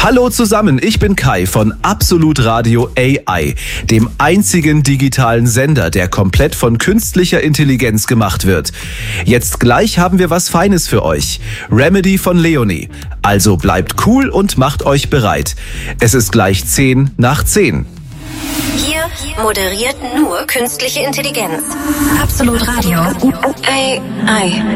Hallo zusammen, ich bin Kai von Absolut Radio AI, dem einzigen digitalen Sender, der komplett von künstlicher Intelligenz gemacht wird. Jetzt gleich haben wir was Feines für euch. Remedy von Leonie. Also bleibt cool und macht euch bereit. Es ist gleich 10 nach 10. Hier moderiert nur künstliche Intelligenz. Absolut Radio AI.